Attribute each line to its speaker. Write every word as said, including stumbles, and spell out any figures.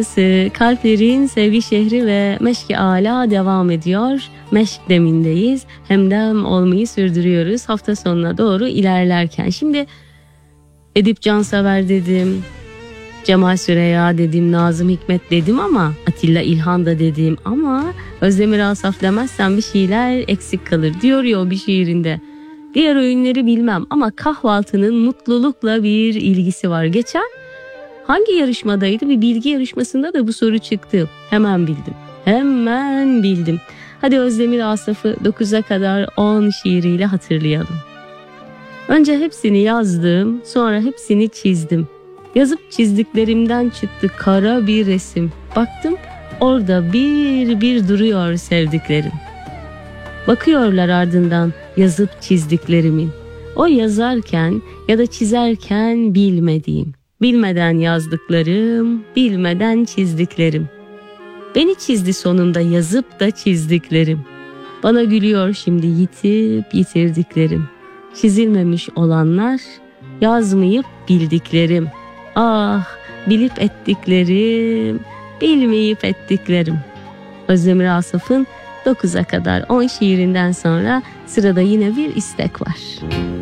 Speaker 1: Kalplerin Sevgi Şehri ve Meşk-i Ala devam ediyor. Meşk demindeyiz. Hemdem olmayı sürdürüyoruz hafta sonuna doğru ilerlerken. Şimdi Edip Cansever dedim, Cemal Süreya dedim, Nazım Hikmet dedim ama Atilla İlhan da dedim ama Özdemir Asaf demezsen bir şeyler eksik kalır diyor ya o bir şiirinde. Diğer öğünleri bilmem ama kahvaltının mutlulukla bir ilgisi var. Geçen hangi yarışmadaydı? Bir bilgi yarışmasında da bu soru çıktı. Hemen bildim. Hemen bildim. Hadi Özdemir Asaf'ı dokuza kadar on şiiriyle hatırlayalım. Önce hepsini yazdım, sonra hepsini çizdim. Yazıp çizdiklerimden çıktı kara bir resim. Baktım orada bir bir duruyor sevdiklerim. Bakıyorlar ardından yazıp çizdiklerimin. O yazarken ya da çizerken bilmediğim, bilmeden yazdıklarım, bilmeden çizdiklerim. Beni çizdi sonunda yazıp da çizdiklerim. Bana gülüyor şimdi yitip yitirdiklerim. Çizilmemiş olanlar, yazmayıp bildiklerim. Ah, bilip ettiklerim, bilmeyip ettiklerim. Özdemir Asaf'ın dokuza kadar on şiirinden sonra sırada yine bir istek var.